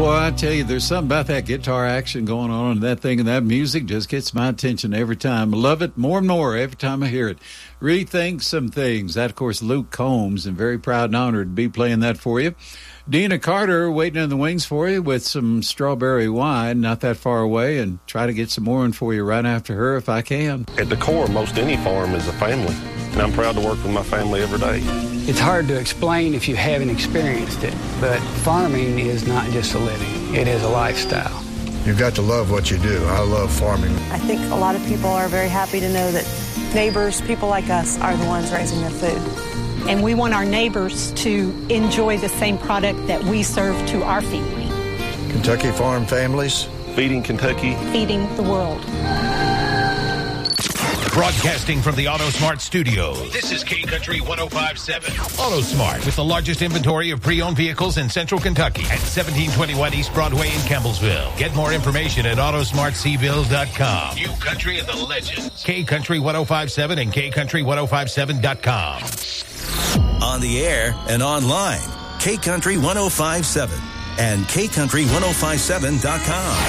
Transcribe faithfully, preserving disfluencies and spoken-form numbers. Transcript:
Boy, I tell you, there's something about that guitar action going on, and that thing and that music just gets my attention every time. I love it more and more every time I hear it. Rethink Some Things. That, of course, Luke Combs, and very proud and honored to be playing that for you. Dina Carter waiting in the wings for you with some strawberry wine, not that far away, and try to get some more in for you right after her if I can. At the core, most any farm is a family, and I'm proud to work with my family every day. It's hard to explain if you haven't experienced it, but farming is not just a living, it is a lifestyle. You've got to love what you do. I love farming. I think a lot of people are very happy to know that neighbors, people like us, are the ones raising their food. And we want our neighbors to enjoy the same product that we serve to our family. Kentucky Farm Families. Feeding Kentucky. Feeding the world. Broadcasting from the AutoSmart Studios, this is K-Country one oh five point seven. AutoSmart, with the largest inventory of pre-owned vehicles in central Kentucky at seventeen twenty-one East Broadway in Campbellsville. Get more information at autosmart c bills dot com. New Country and the Legends. K-Country one oh five point seven and K Country ten fifty-seven dot com. On the air and online, K-Country ten fifty-seven and K Country ten fifty-seven dot com.